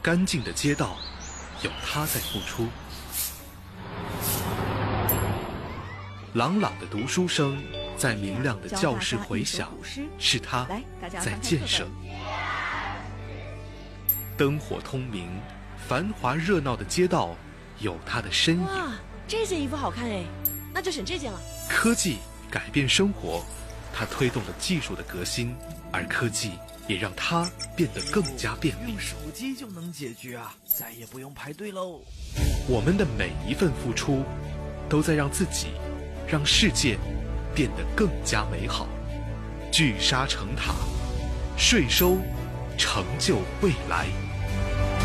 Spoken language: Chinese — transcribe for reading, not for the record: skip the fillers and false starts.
干净的街道有他在付出，朗朗的读书声在明亮的教室回响，是他在建设。灯火通明，繁华热闹的街道有他的身影。 哇，这件衣服好看哎，那就选这件了。 科技改变生活，它推动了技术的革新，而科技也让它变得更加便利。 用手机就能解决啊，再也不用排队喽。 我们的每一份付出，都在让自己、让世界变得更加美好。聚沙成塔，税收成就未来。